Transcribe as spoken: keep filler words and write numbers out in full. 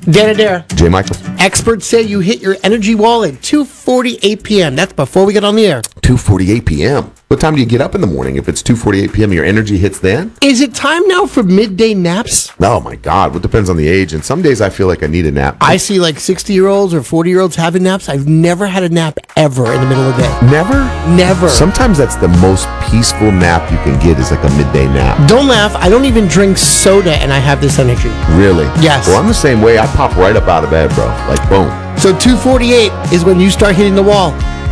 Dan Adair. Jay Michaels. Experts say you hit your energy wall at two forty-eight p.m. That's before we get on the air. two forty-eight p.m. What time do you get up in the morning? If it's two forty-eight p.m., your energy hits then? Is it time now for midday naps? Oh, my God. Well, it depends on the age. And some days I feel like I need a nap. I see like sixty-year-olds or forty-year-olds having naps. I've never had a nap ever in the middle of the day. Never? Never. Sometimes that's the most peaceful nap you can get is like a midday nap. Don't laugh. I don't even drink soda and I have this energy. Really? Yes. Well, I'm the same way. I pop right up out of bed, bro. Like, boom. So two forty-eight is when you start hitting the wall.